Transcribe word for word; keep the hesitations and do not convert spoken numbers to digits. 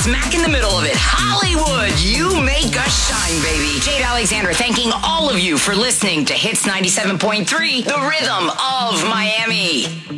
smack in the middle of it. Hollywood, you make us shine, baby. Jade Alexander thanking all of you for listening to Hits ninety-seven point three, the rhythm of Miami.